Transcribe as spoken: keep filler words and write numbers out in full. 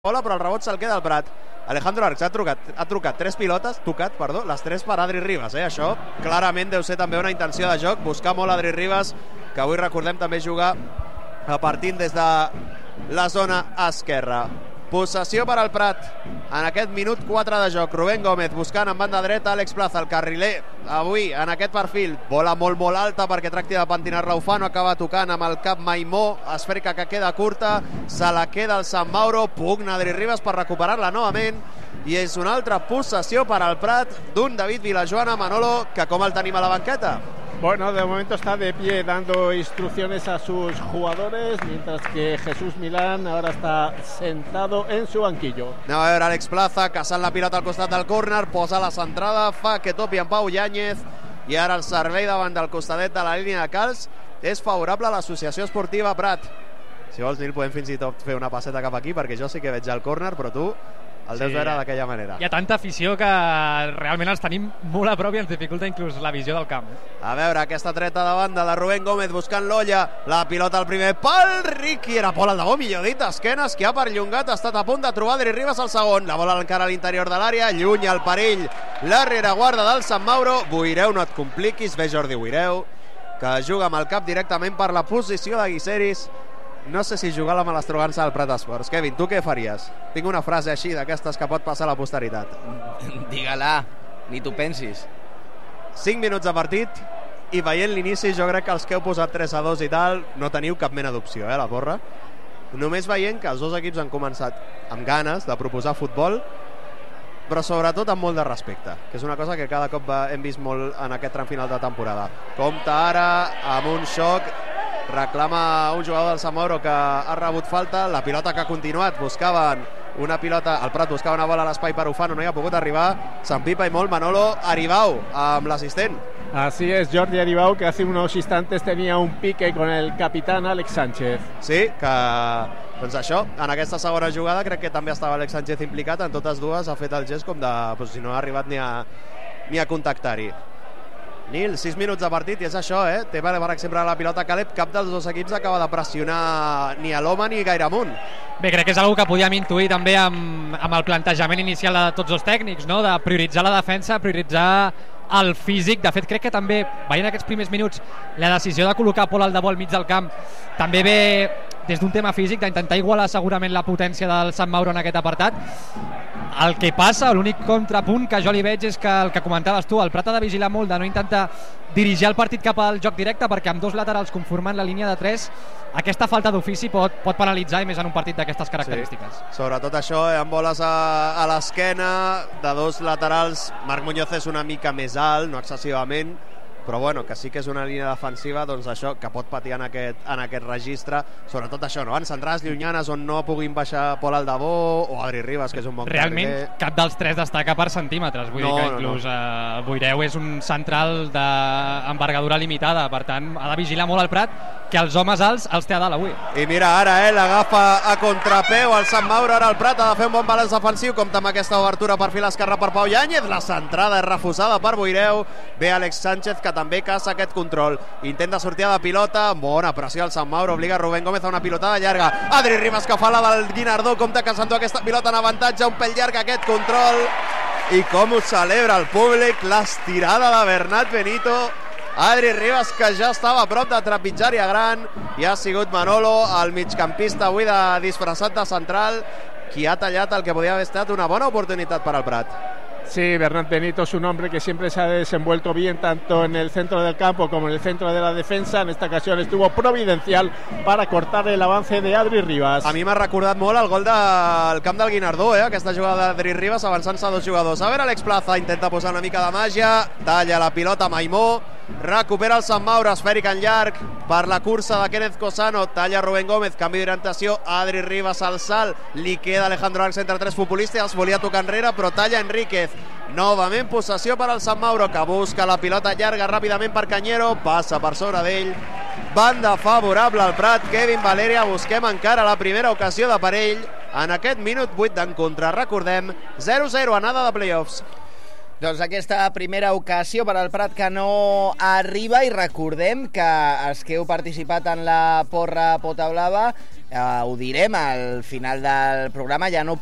bola, però el rebot se'l queda al Prat. Alejandro Arcs ha trucat, ha trucat tres pilotes, tocat, perdó, les tres per Adri Ribas, eh? Això clarament deu ser també una intenció de joc, buscar molt Adri Ribas, que avui recordem també jugar a partint des de la zona esquerra. Possessió per al Prat en aquest minut quatre de joc. Rubén Gómez buscant en banda dreta Àlex Plaza, el carriler avui en aquest perfil, bola molt molt alta perquè tracti de pentinar-la Ufano, acaba tocant amb el cap Maimó, esfèrica que queda curta, se la queda el Sant Mauro, pugna Adri Ribas per recuperar-la novament i és una altra possessió per al Prat d'un David Vilajoana. Manolo, que com el tenim a la banqueta? Bueno, de momento está de pie dando instrucciones a sus jugadores, mientras que Jesús Milán ahora está sentado en su banquillo. Anem a veure Àlex Plaza caçant la pilota al costat del córner, posa la centrada, fa que topi en Pau Yáñez i ara el servei davant del costadet de la línia de calç és favorable a l'Associació Esportiva Prat. Si vols, Nil, podem fins i tot fer una passeta cap aquí, perquè jo sí que veig el córner, però tu el deus sí veure d'aquella manera. Hi ha tanta afició que realment els tenim molt a prop i ens dificulta inclús la visió del camp. A veure, aquesta treta de banda de Rubén Gómez buscant l'olla, la pilota al primer pal, Riqui, era Pol Aldabó, millor dit, esquenes, que ha perllongat, ha estat a punt de trobar Adri Ribas al segon, la bola encara a l'interior de l'àrea, lluny al perill, la rereguarda del Sant Mauro. Buireu, no et compliquis, ve Jordi Buireu, que juga amb el cap directament per la posició de Guiseris. No sé si jugar la malestrogança del Prat Esports. Kevin, tu què faries? Tinc una frase així d'aquestes que pot passar a la posteritat. Digue-la, ni tu pensis. cinc minuts de partit i veient l'inici jo crec que els que heu posat tres a dos i tal no teniu cap mena d'opció, eh, la porra. Només veient que els dos equips han començat amb ganes de proposar futbol, però sobretot amb molt de respecte, que és una cosa que cada cop hem vist molt en aquest tram final de temporada. Compta ara amb un xoc, reclama un jugador del Sant Mauro que ha rebut falta, la pilota que ha continuat, buscaven una pilota, el Prat buscava una bola a l'espai per Ufano, no hi ha pogut arribar, s'empipa i molt Manolo Aribau amb l'assistent. Así es, Jordi Aribau, que hace unos instantes tenía un pique con el capitán Alex Sánchez. Sí, que doncs això, en aquesta segona jugada crec que també estava Alex Sánchez implicat, en totes dues ha fet el gest com de, doncs, si no ha arribat ni a, ni a contactar-hi. Nil, sis minuts de partit i és això, eh? Té per exemple la pilota Caleb, cap dels dos equips acaba de pressionar ni a l'home ni gaire amunt. Bé, crec que és una que podíem intuir també amb, amb el plantejament inicial de tots els tècnics, no? De prioritzar la defensa, prioritzar el físic. De fet, crec que també, veient aquests primers minuts, la decisió de col·locar Pol Aldabó al mig del camp també ve des d'un tema físic, d'intentar igualar segurament la potència del Sant Mauro en aquest apartat. El que passa, l'únic contrapunt que jo li veig és que el que comentaves tu, el Prat ha de vigilar molt de no intentar dirigir el partit cap al joc directe, perquè amb dos laterals conformant la línia de tres aquesta falta d'ofici pot, pot penalitzar, i més en un partit d'aquestes característiques. Sí. Sobretot això, eh, amb boles a, a l'esquena de dos laterals. Marc Muñoz és una mica més alt, no excessivament, però bueno, que sí que és una línia defensiva, doncs això, que pot patir en aquest, en aquest registre, sobretot això, no? En centrades llunyanes on no puguin baixar Pol Aldabó o Adri Ribas, que és un bon realment carriler. Cap dels tres destaca per centímetres, vull no, dir que inclús no, no. Uh, Buireu és un central d'envergadura limitada, per tant ha de vigilar molt el Prat, que els homes alts els té a dalt avui. I mira ara, eh, l'agafa a contrapeu el Sant Mauro, ara el Prat ha de fer un bon balanç defensiu, compta amb aquesta obertura per fil esquerra per Pau Yáñez, la centrada és refusada per Buireu, ve Àlex Sánchez que també caça aquest control, intenta sortir de pilota, bona pressió al Sant Mauro, obliga Rubén Gómez a una pilotada llarga, Adri Ribas que fa la del Guinardó, compta que s'endú aquesta pilota en avantatge, un pèl llarg aquest control, i com ho celebra el públic, l'estirada de Bernat Benito, Adri Ribas que ja estava a prop de trepitjar-hi a gran, i ha sigut Manolo, el migcampista avui de disfressat de central, qui ha tallat el que podia haver estat una bona oportunitat per al Prat. Sí, Bernat Benito es un hombre que siempre se ha desenvuelto bien tanto en el centro del campo como en el centro de la defensa. En esta ocasión estuvo providencial para cortar el avance de Adri Ribas. A mi m'ha recordat molt el gol del camp del Guinardó, eh? Aquesta jugada d'Adri Ribas avançant-se a dos jugadors. A veure, Àlex Plaza intenta posar una mica de màgia, talla la pilota Maimó, recupera el Sant Mauro, esfèric en llarg per la cursa de Kenneth Cosano, talla Rubén Gómez, canvi d'orientació, Adri Ribas al salt, li queda Alejandro Arcs entre tres futbolistes, volia tocar enrere però talla Enríquez. Novament possessió per al Sant Mauro, que busca la pilota llarga ràpidament per Cañero, passa per sobre d'ell, banda favorable al Prat. Kevin Valeria, busquem encara la primera ocasió de parell en aquest minut vuit d'encontre, recordem zero zero, anada de playoffs. Doncs aquesta primera ocasió per al Prat que no arriba, i recordem que els que heu participat en la porra Pota Blava, eh, ho direm al final del programa, ja no